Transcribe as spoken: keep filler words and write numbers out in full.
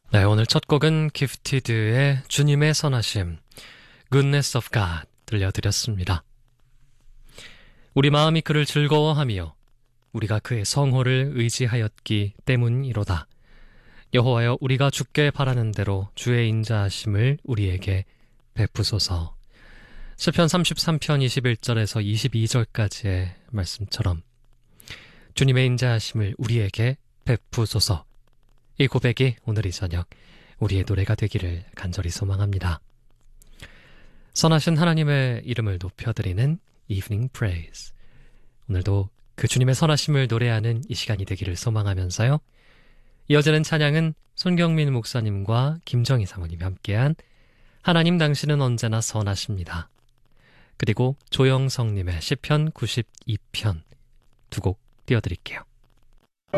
네, 오늘 첫 곡은 기프티드의 주님의 선하심, Goodness of God 들려드렸습니다. 우리 마음이 그를 즐거워하며 우리가 그의 성호를 의지하였기 때문이로다. 여호와여, 우리가 주께 바라는 대로 주의 인자하심을 우리에게 베푸소서. 시편 삼십삼 편 이십일 절에서 이십이 절까지의 말씀처럼 주님의 인자하심을 우리에게 베푸소서. 이 고백이 오늘 이 저녁 우리의 노래가 되기를 간절히 소망합니다. 선하신 하나님의 이름을 높여드리는 Evening Praise. 오늘도 그 주님의 선하심을 노래하는 이 시간이 되기를 소망하면서요. 이어지는 찬양은 손경민 목사님과 김정희 사모님이 함께한 하나님 당신은 언제나 선하십니다. 그리고 조영성님의 시편 구십이 편 두 곡 띄워드릴게요.